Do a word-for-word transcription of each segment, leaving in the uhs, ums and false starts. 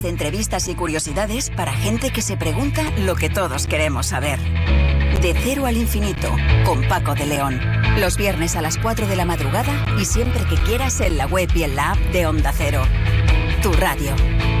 Entrevistas y curiosidades para gente que se pregunta lo que todos queremos saber. De cero al infinito, con Paco de León. Los viernes a las cuatro de la madrugada y siempre que quieras en la web y en la app de Onda Cero. Tu radio.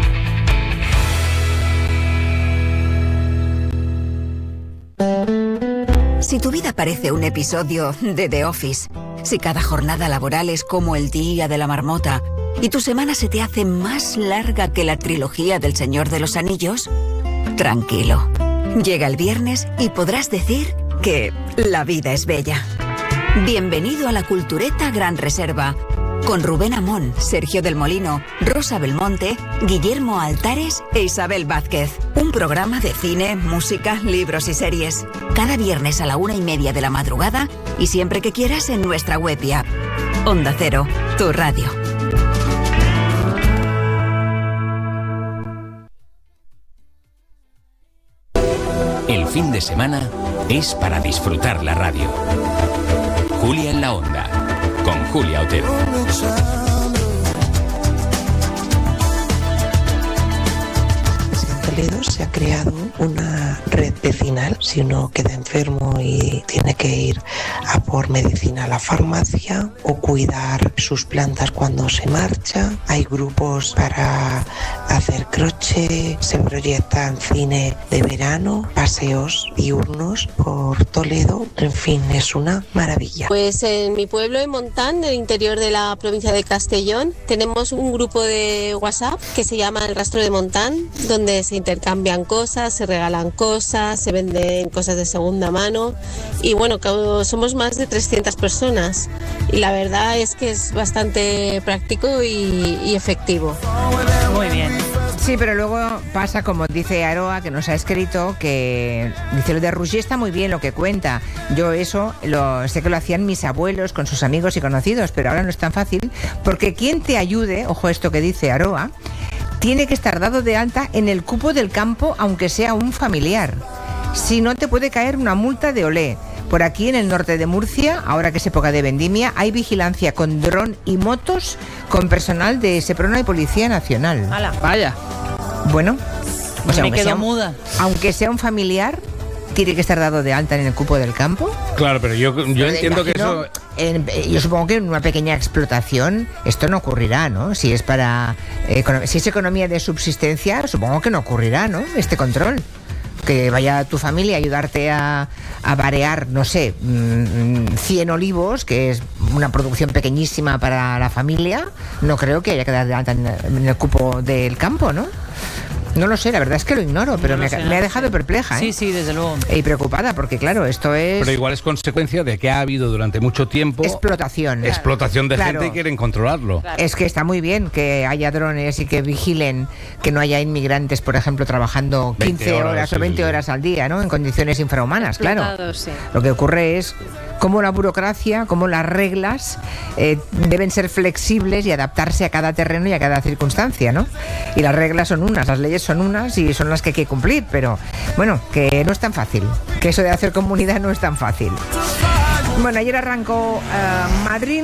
Si tu vida parece un episodio de The Office, si cada jornada laboral es como el día de la marmota y tu semana se te hace más larga que la trilogía del Señor de los Anillos, tranquilo. Llega el viernes y podrás decir que la vida es bella. Bienvenido a la Cultureta Gran Reserva, con Rubén Amón, Sergio del Molino, Rosa Belmonte, Guillermo Altares e Isabel Vázquez. Un programa de cine, música, libros y series. Cada viernes a la una y media de la madrugada y siempre que quieras en nuestra web y app. Onda Cero, tu radio. El fin de semana es para disfrutar la radio. Julia en la Onda, con Julia Otero. En Toledo se ha creado una red vecinal. Si uno queda enfermo y tiene que ir a por medicina a la farmacia o cuidar sus plantas cuando se marcha, hay grupos para hacer crochet, se proyectan cine de verano, paseos diurnos por Toledo, en fin, es una maravilla. Pues en mi pueblo, en Montán, del interior de la provincia de Castellón, tenemos un grupo de WhatsApp que se llama El Rastro de Montán, donde se intercambian cosas, se regalan cosas, se venden cosas de segunda mano y bueno, somos más de trescientas personas y la verdad es que es bastante práctico y, y efectivo. Muy bien. Sí, pero luego pasa, como dice Aroa, que nos ha escrito, que dice lo de Rouget está muy bien lo que cuenta. Yo eso lo sé que lo hacían mis abuelos con sus amigos y conocidos, pero ahora no es tan fácil, porque quien te ayude, ojo esto que dice Aroa, tiene que estar dado de alta en el cupo del campo, aunque sea un familiar. Si no, te puede caer una multa de olé. Por aquí, en el norte de Murcia, ahora que es época de vendimia, hay vigilancia con dron y motos con personal de Seprona y Policía Nacional. ¡Hala! Vaya. Bueno, o sea, me aunque, quedo sea un, muda. aunque sea un familiar, tiene que estar dado de alta en el cupo del campo. Claro, pero yo, yo entiendo que eso... En, yo supongo que en una pequeña explotación esto no ocurrirá, ¿no? Si es para... Eh, si es economía de subsistencia, supongo que no ocurrirá, ¿no? Este control. Que vaya tu familia a ayudarte a, a varear, no sé, cien olivos, que es una producción pequeñísima para la familia, no creo que haya que dar de alta en, en el cupo del campo, ¿no? No lo sé, la verdad es que lo ignoro, pero no me, sé, me ha dejado perpleja. Sí, ¿eh? sí, desde luego. Y preocupada, porque claro, esto es... Pero igual es consecuencia de que ha habido durante mucho tiempo... Explotación. Explotación de claro. gente y quieren controlarlo. Claro. Es que está muy bien que haya drones y que vigilen que no haya inmigrantes, por ejemplo, trabajando quince horas, horas o veinte sí, horas al día, ¿no? En condiciones infrahumanas, claro. Sí. Lo que ocurre es cómo la burocracia, cómo las reglas eh, deben ser flexibles y adaptarse a cada terreno y a cada circunstancia, ¿no? Y las reglas son unas, las leyes son unas y son las que hay que cumplir, pero bueno, que no es tan fácil, que eso de hacer comunidad no es tan fácil. Bueno, ayer arrancó uh, Madrid,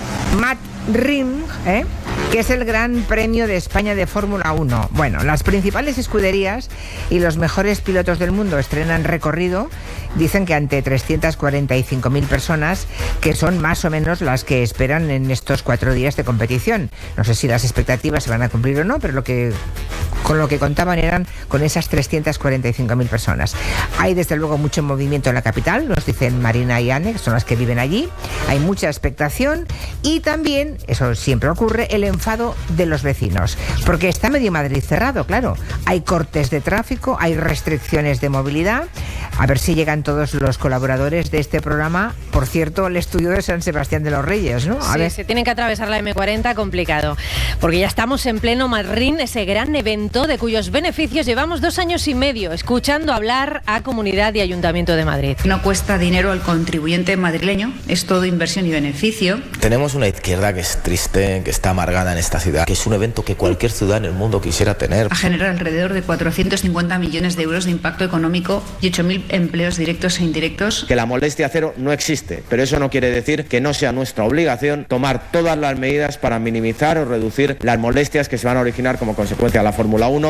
Madrid, ¿eh? que es el Gran Premio de España de Fórmula uno. Bueno, las principales escuderías y los mejores pilotos del mundo estrenan recorrido. Dicen que ante trescientas cuarenta y cinco mil personas, que son más o menos las que esperan en estos cuatro días de competición. No sé si las expectativas se van a cumplir o no, pero lo que con lo que contaban eran con esas trescientas cuarenta y cinco mil personas. Hay desde luego mucho movimiento en la capital, nos dicen Marina y Anne, que son las que viven allí. Hay mucha expectación y también, eso siempre ocurre, el enfado de los vecinos, porque está medio Madrid cerrado, claro. Hay cortes de tráfico, hay restricciones de movilidad. A ver si llegan todos los colaboradores de este programa. Por cierto, el estudio de San Sebastián de los Reyes, ¿no? A sí, ver. Se tienen que atravesar la eme cuarenta, complicado, porque ya estamos en pleno Madrid, ese gran evento de cuyos beneficios llevamos dos años y medio escuchando hablar a Comunidad y Ayuntamiento de Madrid. No cuesta dinero al contribuyente madrileño, es todo inversión y beneficio. Tenemos una izquierda que es triste, que está amargada en esta ciudad, que es un evento que cualquier ciudad en el mundo quisiera tener. A generar alrededor de cuatrocientos cincuenta millones de euros de impacto económico y ocho mil empleos directos e indirectos. Que la molestia cero no existe. existe, pero eso no quiere decir que no sea nuestra obligación tomar todas las medidas para minimizar o reducir las molestias que se van a originar como consecuencia de la Fórmula uno.